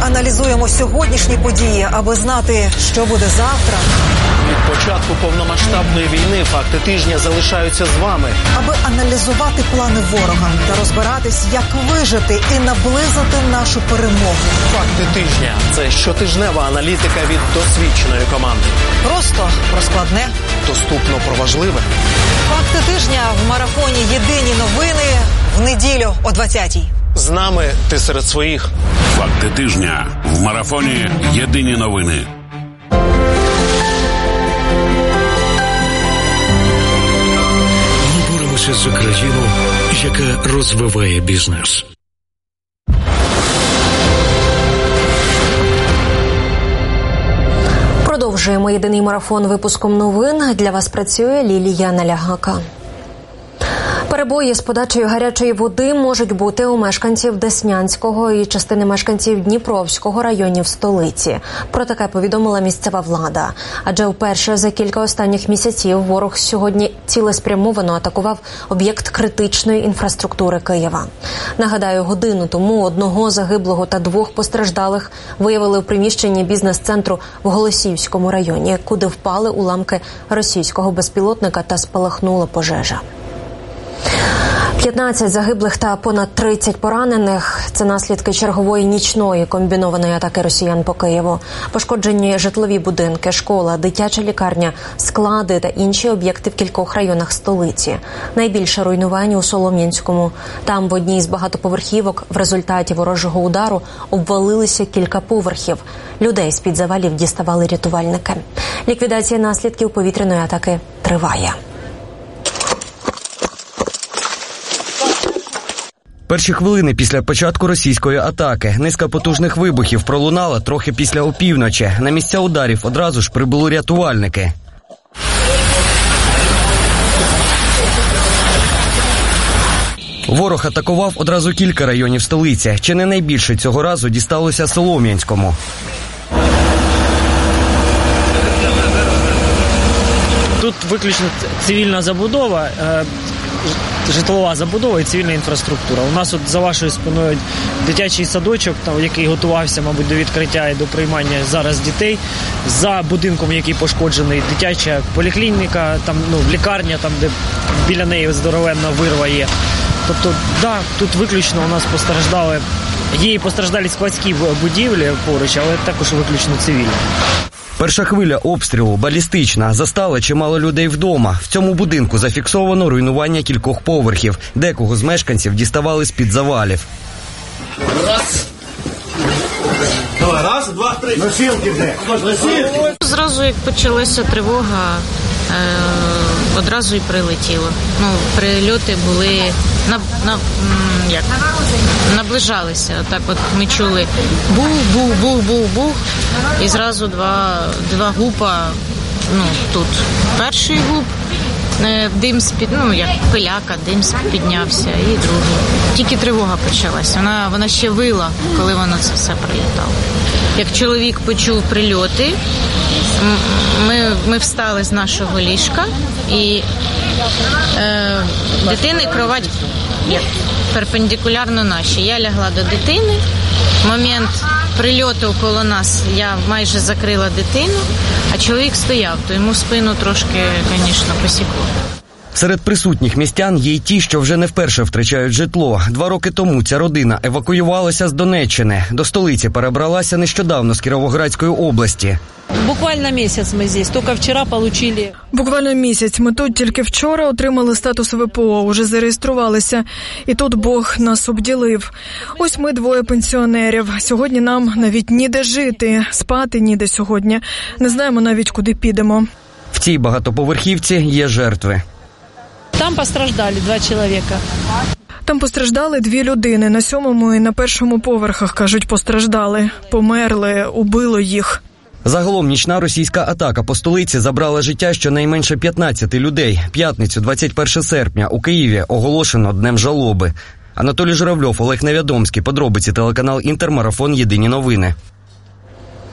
Аналізуємо сьогоднішні події, аби знати, що буде завтра. Від початку повномасштабної війни факти тижня залишаються з вами. Аби аналізувати плани ворога та розбиратись, як вижити і наблизити нашу перемогу. Факти тижня – це щотижнева аналітика від досвідченої команди. Просто про складне. Доступно про важливе. Факти тижня в марафоні «Єдині новини» в неділю о 20-й. З нами ти серед своїх. Факти тижня в марафоні «Єдині новини». Ми боремося за країну, яка розвиває бізнес. Продовжуємо єдиний марафон випуском новин. Для вас працює Лілія Налягака. Перебої з подачею гарячої води можуть бути у мешканців Деснянського і частини мешканців Дніпровського районів столиці. Про таке повідомила місцева влада. Адже вперше за кілька останніх місяців ворог сьогодні цілеспрямовано атакував об'єкт критичної інфраструктури Києва. Нагадаю, годину тому одного загиблого та двох постраждалих виявили в приміщенні бізнес-центру в Голосіївському районі, куди впали уламки російського безпілотника та спалахнула пожежа. 15 загиблих та понад 30 поранених – це наслідки чергової нічної комбінованої атаки росіян по Києву. Пошкоджені житлові будинки, школа, дитяча лікарня, склади та інші об'єкти в кількох районах столиці. Найбільше руйнувань у Солом'янському. Там в одній з багатоповерхівок в результаті ворожого удару обвалилися кілька поверхів. Людей з-під завалів діставали рятувальники. Ліквідація наслідків повітряної атаки триває. Перші хвилини після початку російської атаки. Низка потужних вибухів пролунала трохи після опівночі. На місця ударів одразу ж прибули рятувальники. Ворог атакував одразу кілька районів столиці. Чи не найбільше цього разу дісталося Солом'янському. Тут виключно цивільна забудова, житлова забудова і цивільна інфраструктура. У нас от за вашою спиною дитячий садочок, який готувався, мабуть, до відкриття і до приймання зараз дітей. За будинком, який пошкоджений, дитяча поліклініка, лікарня, де біля неї здоровенна вирва є. Тобто, тут виключно у нас є і постраждалі складські будівлі поруч, але також виключно цивільні. Перша хвиля обстрілу, балістична, застала чимало людей вдома. В цьому будинку зафіксовано руйнування кількох поверхів. Декого з мешканців діставали з-під завалів. Раз, два, три. Носілки де? Зразу, як почалася тривога, одразу і прилетіло. Прильоти були, наближалися. Так от ми чули бух, і зразу два гупа, тут перший гуп, дим як пиляка, дим піднявся, і другий. Тільки тривога почалася, вона ще вила, коли вона це все прилітало. Як чоловік почув прильоти, ми встали з нашого ліжка, і дитини кровать перпендикулярно нашій. Я лягла до дитини. Момент прильоту коло нас я майже закрила дитину, а чоловік стояв, то йому спину трошки, звісно, посікло. Серед присутніх містян є й ті, що вже не вперше втрачають житло. 2 роки тому ця родина евакуювалася з Донеччини. До столиці перебралася нещодавно з Кіровоградської області. Буквально місяць ми здесь, тільки вчора отримали. Буквально місяць. Ми тут тільки вчора отримали статус ВПО, уже зареєструвалися. І тут Бог нас обділив. Ось ми 2 пенсіонерів. Сьогодні нам навіть ніде жити, спати ніде сьогодні. Не знаємо навіть, куди підемо. В цій багатоповерхівці є жертви. Там постраждали 2 чоловіка. Там постраждали 2 людини. На 7-му і на 1-му поверхах, кажуть, постраждали. Померли, убило їх. Загалом нічна російська атака по столиці забрала життя щонайменше 15 людей. П'ятницю, 21 серпня, у Києві оголошено Днем жалоби. Анатолій Журавльов, Олег Невідомський. Подробиці телеканал «Інтер», марафон «Єдині новини».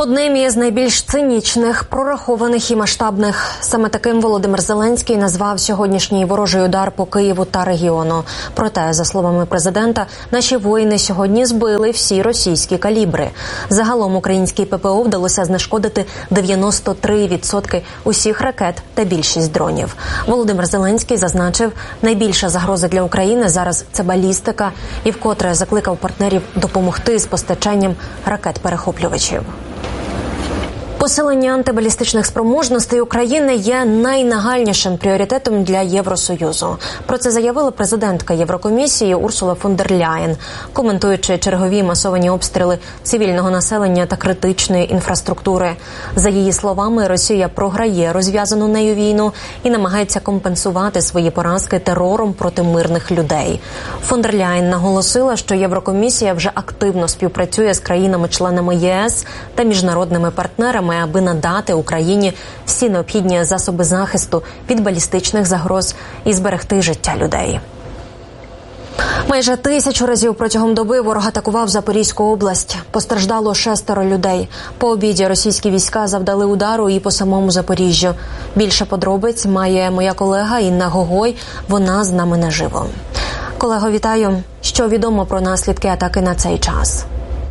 Одним із найбільш цинічних, прорахованих і масштабних. Саме таким Володимир Зеленський назвав сьогоднішній ворожий удар по Києву та регіону. Проте, за словами президента, наші воїни сьогодні збили всі російські калібри. Загалом українській ППО вдалося знешкодити 93% усіх ракет та більшість дронів. Володимир Зеленський зазначив, найбільша загроза для України зараз – це балістика, і вкотре закликав партнерів допомогти з постачанням ракет-перехоплювачів. Посилення антибалістичних спроможностей України є найнагальнішим пріоритетом для Євросоюзу. Про це заявила президентка Єврокомісії Урсула фон дер Ляєн, коментуючи чергові масовані обстріли цивільного населення та критичної інфраструктури. За її словами, Росія програє розв'язану нею війну і намагається компенсувати свої поразки терором проти мирних людей. Фон дер Ляєн наголосила, що Єврокомісія вже активно співпрацює з країнами-членами ЄС та міжнародними партнерами, аби надати Україні всі необхідні засоби захисту від балістичних загроз і зберегти життя людей. Майже 1000 разів протягом доби ворог атакував Запорізьку область. Постраждало 6 людей. По обіді російські війська завдали удару і по самому Запоріжжю. Більше подробиць має моя колега Інна Гогой. Вона з нами наживо. Колего, вітаю. Що відомо про наслідки атаки на цей час?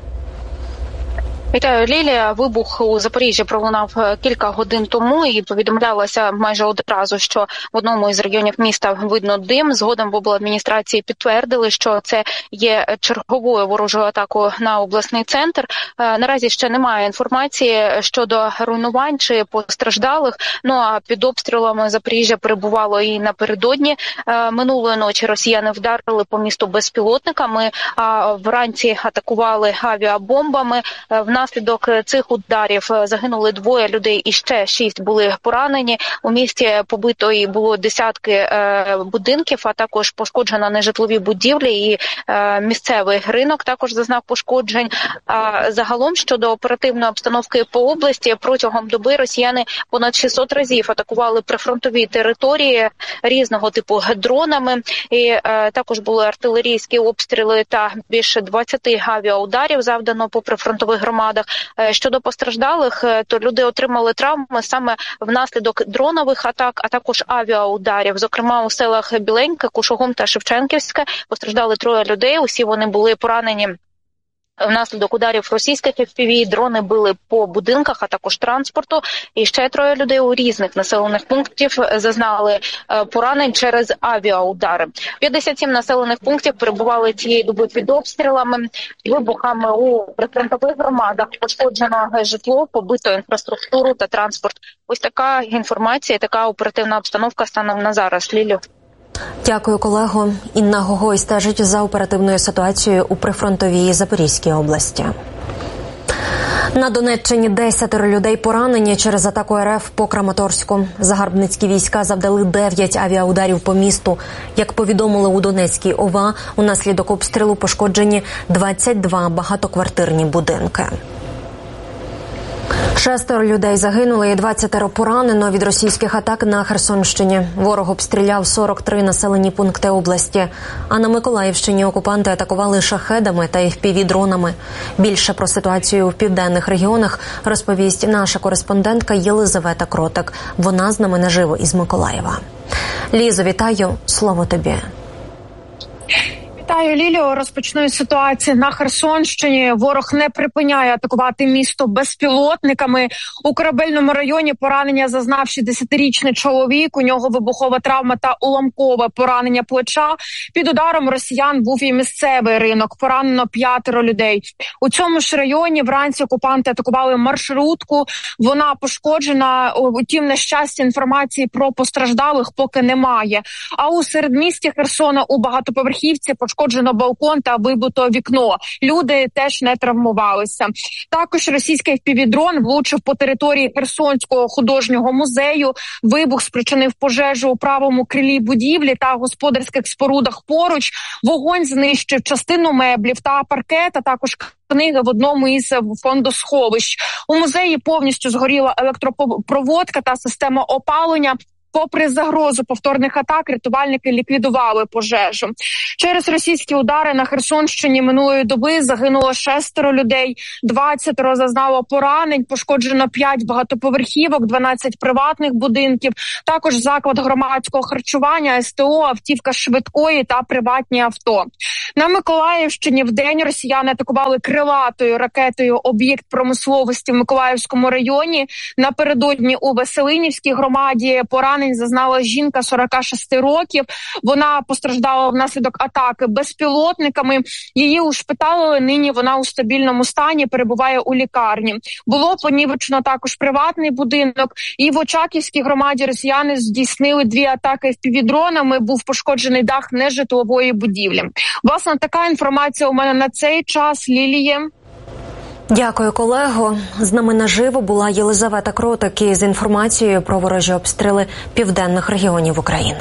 Вітаю, Лілія. Вибух у Запоріжжі пролунав кілька годин тому і повідомлялося майже одразу, що в одному із районів міста видно дим. Згодом в обладміністрації підтвердили, що це є черговою ворожою атакою на обласний центр. Наразі ще немає інформації щодо руйнувань чи постраждалих. Ну а під обстрілами Запоріжжя перебувало і напередодні. Минулої ночі росіяни вдарили по місту безпілотниками, а вранці атакували авіабомбами. Внаслідок цих ударів загинули 2 людей і ще 6 були поранені. У місті побито і було десятки будинків, а також пошкоджено нежитлові будівлі і місцевий ринок також зазнав пошкоджень. Загалом щодо оперативної обстановки по області, протягом доби росіяни понад 600 разів атакували прифронтові території різного типу дронами. І також були артилерійські обстріли та більше 20 авіаударів завдано по прифронтових громадах. Щодо постраждалих, то люди отримали травми саме внаслідок дронових атак, а також авіаударів. Зокрема, у селах Біленьке, Кушугум та Шевченківське постраждали 3 людей. Усі вони були поранені внаслідок ударів російських FPV. Дрони били по будинках, а також транспорту. І ще 3 людей у різних населених пунктів зазнали поранень через авіаудари. 57 населених пунктів перебували цієї доби під обстрілами, вибухами у прифронтових громадах. Пошкоджено житло, побито інфраструктуру та транспорт. Ось така інформація, така оперативна обстановка станом на зараз. Лілю. Дякую, колего. Інна Гогой стежить за оперативною ситуацією у прифронтовій Запорізькій області. На Донеччині 10 людей поранені через атаку РФ по Краматорську. Загарбницькі війська завдали 9 авіаударів по місту. Як повідомили у Донецькій ОВА, унаслідок обстрілу пошкоджені 22 багатоквартирні будинки. 6 людей загинули і 20 поранено від російських атак на Херсонщині. Ворог обстріляв 43 населені пункти області. А на Миколаївщині окупанти атакували шахедами та FPV-дронами. Більше про ситуацію в південних регіонах розповість наша кореспондентка Єлизавета Кротик. Вона з нами наживо із Миколаєва. Лізо, вітаю. Слово тобі. Вітаю, Ліліо. Розпочну із ситуації на Херсонщині. Ворог не припиняє атакувати місто безпілотниками. У Корабельному районі поранення зазнав 60-річний чоловік. У нього вибухова травма та уламкове поранення плеча. Під ударом росіян був і місцевий ринок. Поранено 5 людей. У цьому ж районі вранці окупанти атакували маршрутку. Вона пошкоджена. Утім, на щастя, інформації про постраждалих поки немає. А у середмісті Херсона у багатоповерхівці пошкоджено балкон та вибито вікно. Люди теж не травмувалися. Також російський FPV-дрон влучив по території Херсонського художнього музею. Вибух спричинив пожежу у правому крилі будівлі та господарських спорудах поруч. Вогонь знищив частину меблів та паркет, а також книги в одному із фондосховищ. У музеї повністю згоріла електропроводка та система опалення. Попри загрозу повторних атак, рятувальники ліквідували пожежу. Через російські удари на Херсонщині минулої доби загинуло 6 людей, 20 зазнало поранень, пошкоджено 5 багатоповерхівок, 12 приватних будинків, також заклад громадського харчування, СТО, автівка швидкої та приватні авто. На Миколаївщині вдень росіяни атакували крилатою ракетою об'єкт промисловості в Миколаївському районі. Напередодні у Веселинівській громаді поранень зазнала жінка 46 років. Вона постраждала внаслідок атаки безпілотниками. Її ушпиталили, нині вона у стабільному стані, перебуває у лікарні. Було понівечено також приватний будинок. І в Очаківській громаді росіяни здійснили 2 атаки FPV-дронами. Був пошкоджений дах нежитлової будівлі. Власне, така інформація у мене на цей час. Ліліє. Дякую, колего. З нами наживо була Єлизавета Кротик із інформацією про ворожі обстріли південних регіонів України.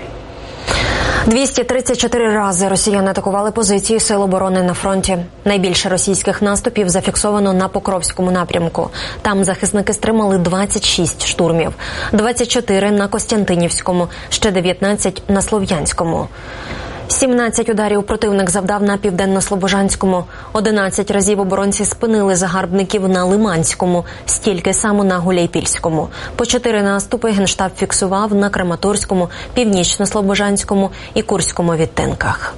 234 рази росіяни атакували позиції сил оборони на фронті. Найбільше російських наступів зафіксовано на Покровському напрямку. Там захисники стримали 26 штурмів, 24 на Костянтинівському, ще 19 на Слов'янському. 17 ударів противник завдав на Південно-Слобожанському, 11 разів оборонці спинили загарбників на Лиманському, стільки само на Гуляйпільському. По 4 наступи Генштаб фіксував на Краматорському, Північно-Слобожанському і Курському відтинках.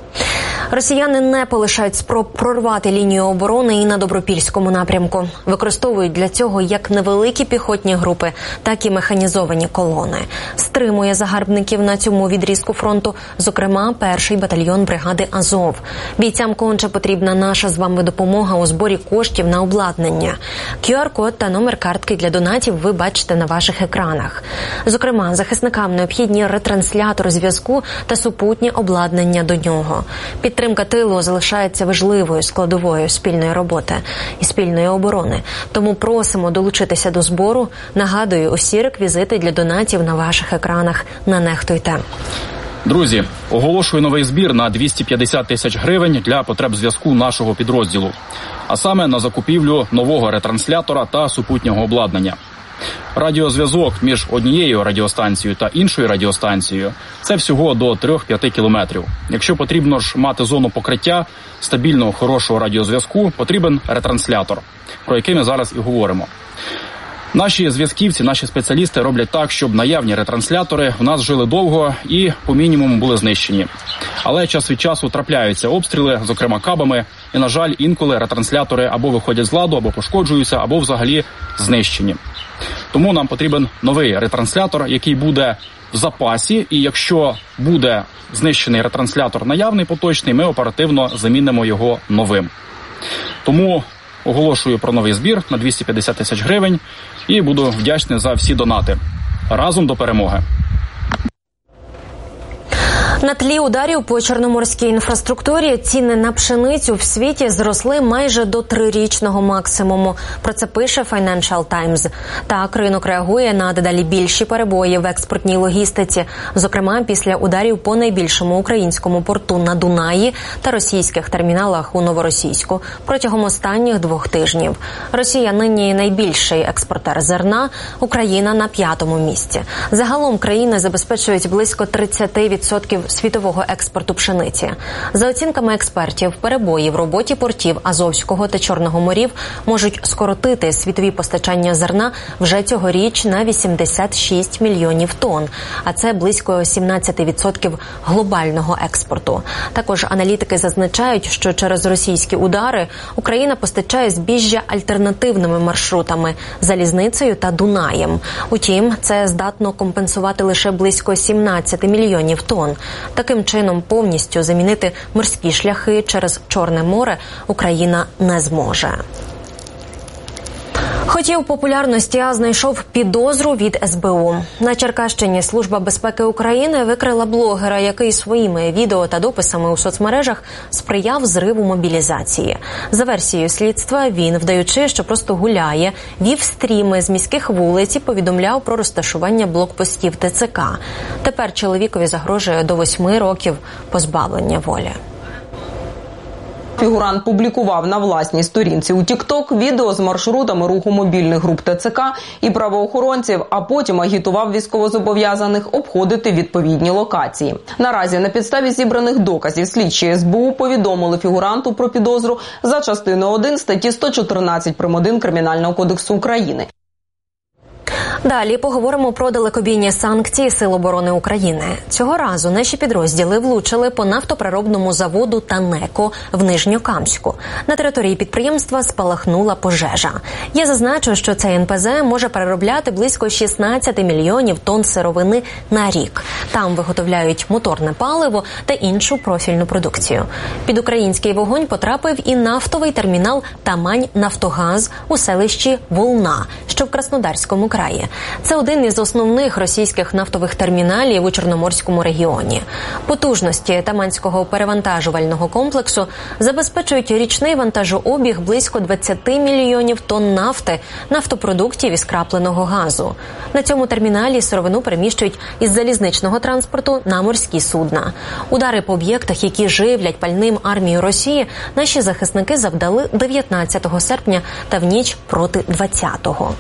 Росіяни не полишають спроб прорвати лінію оборони і на Добропільському напрямку. Використовують для цього як невеликі піхотні групи, так і механізовані колони. Стримує загарбників на цьому відрізку фронту, зокрема, 1-й батальйон бригади «Азов». Бійцям конче потрібна наша з вами допомога у зборі коштів на обладнання. QR-код та номер картки для донатів ви бачите на ваших екранах. Зокрема, захисникам необхідні ретранслятор зв'язку та супутнє обладнання до нього. Підтримка тилу залишається важливою складовою спільної роботи і спільної оборони. Тому просимо долучитися до збору. Нагадую, усі реквізити для донатів на ваших екранах. Не нехтуйте. Друзі, оголошую новий збір на 250 тисяч гривень для потреб зв'язку нашого підрозділу. А саме на закупівлю нового ретранслятора та супутнього обладнання. Радіозв'язок між однією радіостанцією та іншою радіостанцією – це всього до 3-5 кілометрів. Якщо потрібно ж мати зону покриття стабільного, хорошого радіозв'язку, потрібен ретранслятор, про який ми зараз і говоримо. Наші зв'язківці, наші спеціалісти роблять так, щоб наявні ретранслятори в нас жили довго і по мінімуму були знищені. Але час від часу трапляються обстріли, зокрема кабами, і, на жаль, інколи ретранслятори або виходять з ладу, або пошкоджуються, або взагалі знищені. Тому нам потрібен новий ретранслятор, який буде в запасі, і якщо буде знищений ретранслятор наявний, поточний, ми оперативно замінимо його новим. Тому оголошую про новий збір на 250 тисяч гривень і буду вдячний за всі донати. Разом до перемоги! На тлі ударів по чорноморській інфраструктурі ціни на пшеницю в світі зросли майже до 3-річного максимуму. Про це пише Financial Times. Так, ринок реагує на дедалі більші перебої в експортній логістиці, зокрема після ударів по найбільшому українському порту на Дунаї та російських терміналах у Новоросійську протягом останніх 2 тижнів. Росія нині найбільший експортер зерна, Україна на 5-му місці. Загалом країни забезпечують близько 30% світового експорту пшениці. За оцінками експертів, перебої в роботі портів Азовського та Чорного морів можуть скоротити світові постачання зерна вже цьогоріч на 86 мільйонів тонн, а це близько 17% глобального експорту. Також аналітики зазначають, що через російські удари Україна постачає збіжжя альтернативними маршрутами – залізницею та Дунаєм. Утім, це здатно компенсувати лише близько 17 мільйонів тонн. Таким чином, повністю замінити морські шляхи через Чорне море Україна не зможе. Хотів популярності, а знайшов підозру від СБУ. На Черкащині Служба безпеки України викрила блогера, який своїми відео та дописами у соцмережах сприяв зриву мобілізації. За версією слідства, він, вдаючи, що просто гуляє, вів стріми з міських вулиць і повідомляв про розташування блокпостів ТЦК. Тепер чоловікові загрожує до 8 років позбавлення волі. Фігурант публікував на власній сторінці у TikTok відео з маршрутами руху мобільних груп ТЦК і правоохоронців, а потім агітував військовозобов'язаних обходити відповідні локації. Наразі на підставі зібраних доказів слідчі СБУ повідомили фігуранту про підозру за частиною 1 статті 114 прим.1 Кримінального кодексу України. Далі поговоримо про далекобійні санкції Сил оборони України. Цього разу наші підрозділи влучили по нафтопереробному заводу «Танеко» в Нижньокамську. На території підприємства спалахнула пожежа. Я зазначу, що цей НПЗ може переробляти близько 16 мільйонів тонн сировини на рік. Там виготовляють моторне паливо та іншу профільну продукцію. Під український вогонь потрапив і нафтовий термінал «Тамань-Нафтогаз» у селищі Волна, що в Краснодарському краї. Це один із основних російських нафтових терміналів у Чорноморському регіоні. Потужності Таманського перевантажувального комплексу забезпечують річний вантажообіг близько 20 мільйонів тонн нафти, нафтопродуктів і скрапленого газу. На цьому терміналі сировину переміщують із залізничного транспорту на морські судна. Удари по об'єктах, які живлять пальним армію Росії, наші захисники завдали 19 серпня та в ніч проти 20-го.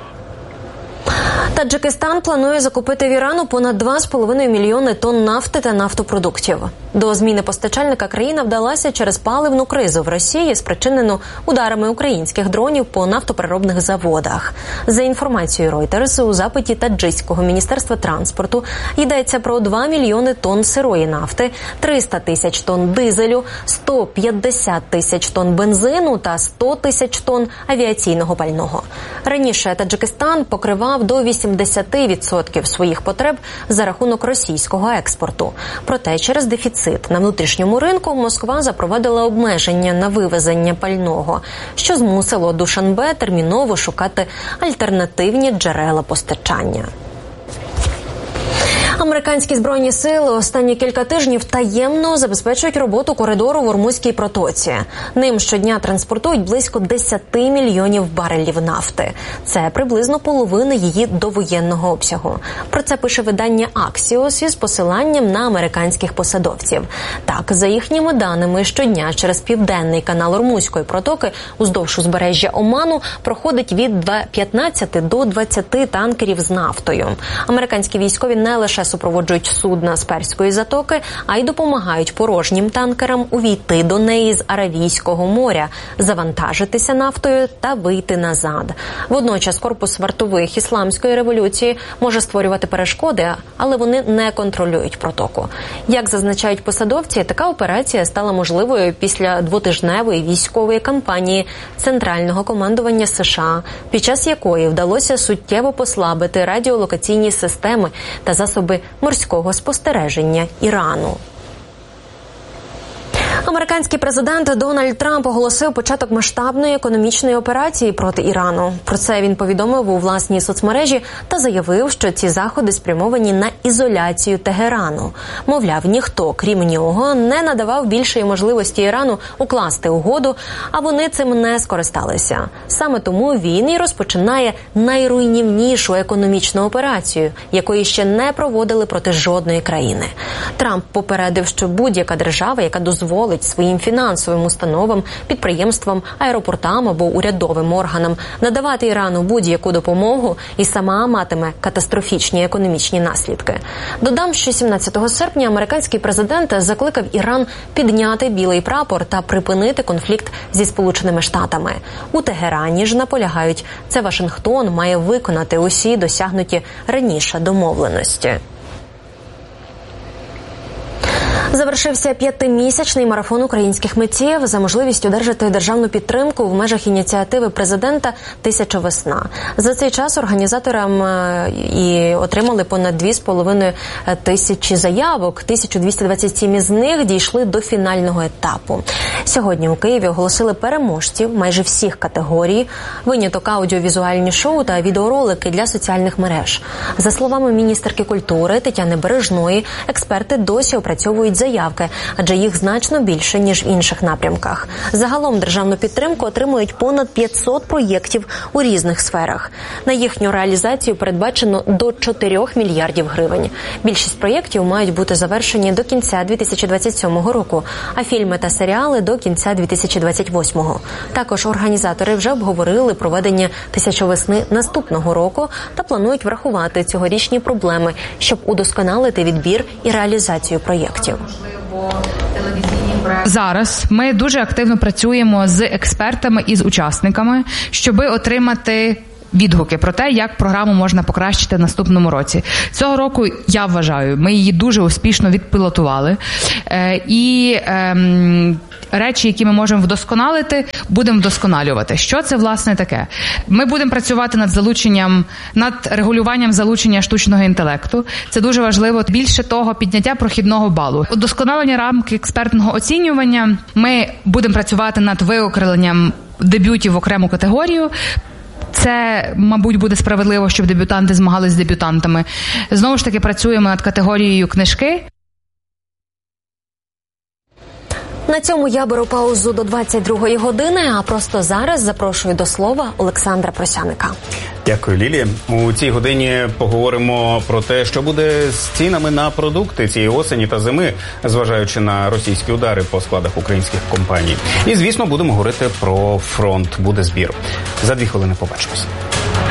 Таджикистан планує закупити в Ірану понад 2,5 мільйони тонн нафти та нафтопродуктів. До зміни постачальника країна вдалася через паливну кризу в Росії, спричинену ударами українських дронів по нафтопереробних заводах. За інформацією Reuters, у запиті таджикського міністерства транспорту йдеться про 2 мільйони тонн сирої нафти, 300 тисяч тонн дизелю, 150 тисяч тонн бензину та 100 тисяч тонн авіаційного пального. Раніше Таджикистан покривав до 80% своїх потреб за рахунок російського експорту. Проте через дефіцит на внутрішньому ринку Москва запровадила обмеження на вивезення пального, що змусило Душанбе терміново шукати альтернативні джерела постачання. Американські збройні сили останні кілька тижнів таємно забезпечують роботу коридору в Ормузькій протоці. Ним щодня транспортують близько 10 мільйонів барелів нафти. Це приблизно половина її довоєнного обсягу. Про це пише видання Axios із посиланням на американських посадовців. Так, за їхніми даними, щодня через південний канал Ормузької протоки уздовж узбережжя Оману проходить від 15 до 20 танкерів з нафтою. Американські військові не лише супроводжують судна з Перської затоки, а й допомагають порожнім танкерам увійти до неї з Аравійського моря, завантажитися нафтою та вийти назад. Водночас корпус вартових Ісламської революції може створювати перешкоди, але вони не контролюють протоку. Як зазначають посадовці, така операція стала можливою після двотижневої військової кампанії Центрального командування США, під час якої вдалося суттєво послабити радіолокаційні системи та засоби морського спостереження Ірану. Американський президент Дональд Трамп оголосив початок масштабної економічної операції проти Ірану. Про це він повідомив у власній соцмережі та заявив, що ці заходи спрямовані на ізоляцію Тегерану. Мовляв, ніхто, крім нього, не надавав більшої можливості Ірану укласти угоду, а вони цим не скористалися. Саме тому він і розпочинає найруйнівнішу економічну операцію, якої ще не проводили проти жодної країни. Трамп попередив, що будь-яка держава, яка дозволить своїм фінансовим установам, підприємствам, аеропортам або урядовим органам надавати Ірану будь-яку допомогу і сама матиме катастрофічні економічні наслідки. Додам, що 17 серпня американський президент закликав Іран підняти білий прапор та припинити конфлікт зі Сполученими Штатами. У Тегерані ж наполягають, це Вашингтон має виконати усі досягнуті раніше домовленості. Завершився 5-місячний марафон українських митців за можливість одержати державну підтримку в межах ініціативи президента «Тисяча весна». За цей час організаторам і отримали понад 2,5 тисячі заявок. 1227 із них дійшли до фінального етапу. Сьогодні у Києві оголосили переможців майже всіх категорій, виняток аудіовізуальні шоу та відеоролики для соціальних мереж. За словами міністерки культури Тетяни Бережної, експерти досі опрацьовують заявки, адже їх значно більше, ніж в інших напрямках. Загалом державну підтримку отримують понад 500 проєктів у різних сферах. На їхню реалізацію передбачено до 4 мільярдів гривень. Більшість проєктів мають бути завершені до кінця 2027 року, а фільми та серіали – до кінця 2028. Також організатори вже обговорили проведення «Тисячовесни» наступного року та планують врахувати цьогорічні проблеми, щоб удосконалити відбір і реалізацію проєктів. Зараз ми дуже активно працюємо з експертами і з учасниками, щоб отримати відгуки про те, як програму можна покращити в наступному році. Цього року, я вважаю, ми її дуже успішно відпілотували. Речі, які ми можемо вдосконалити, будемо вдосконалювати. Що це, власне, таке? Ми будемо працювати над регулюванням залучення штучного інтелекту. Це дуже важливо. Більше того, підняття прохідного балу. Удосконалення рамки експертного оцінювання. Ми будемо працювати над виокремленням дебютів в окрему категорію. Це, мабуть, буде справедливо, щоб дебютанти змагалися з дебютантами. Знову ж таки, працюємо над категорією книжки. На цьому я беру паузу до 22-ї години, а просто зараз запрошую до слова Олександра Просяника. Дякую, Лілі. У цій годині поговоримо про те, що буде з цінами на продукти цієї осені та зими, зважаючи на російські удари по складах українських компаній. І, звісно, будемо говорити про фронт. Буде збір. За 2 хвилини побачимось.